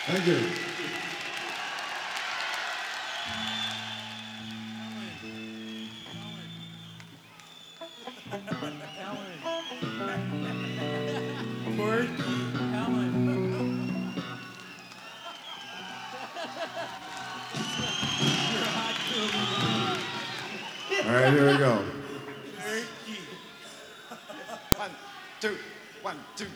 Thank you. All right, here we go. One, two, one, two.